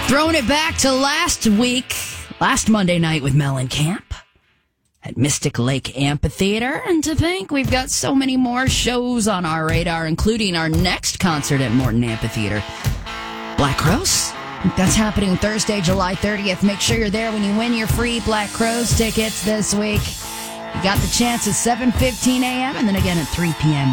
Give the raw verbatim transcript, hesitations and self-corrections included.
Throwing it back to last week, last Monday night with Mellencamp at Mystic Lake Amphitheater. And to think we've got so many more shows on our radar, including our next concert at Morton Amphitheater. Black Crowes. That's happening Thursday, July thirtieth. Make sure you're there when you win your free Black Crowes tickets this week. You got the chance at seven fifteen a.m. and then again at three p.m.